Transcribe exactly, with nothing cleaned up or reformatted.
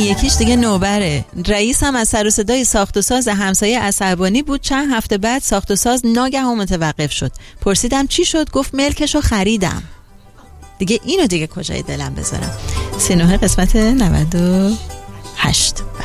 یکیش دیگه نوبره. رئیس هم از سر و صدای ساخت و ساز همسایه عصبانی بود. چند هفته بعد ساخت و ساز ناگهان متوقف شد. پرسیدم چی شد؟ گفت ملکشو خریدم. دیگه اینو دیگه کجای دلم بذارم. سی و نه قسمت نود و هشت.